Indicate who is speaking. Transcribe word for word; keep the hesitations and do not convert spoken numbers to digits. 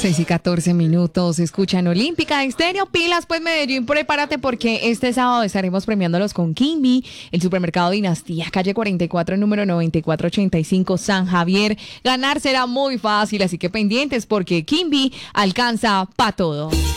Speaker 1: seis y catorce minutos, escuchan Olímpica Estéreo. Pilas, pues Medellín, prepárate porque este sábado estaremos premiándolos con Kimby, el supermercado Dinastía, calle cuarenta y cuatro, número noventa y cuatro ochenta y cinco, San Javier. Ganar será muy fácil, así que pendientes porque Kimby alcanza pa' todo.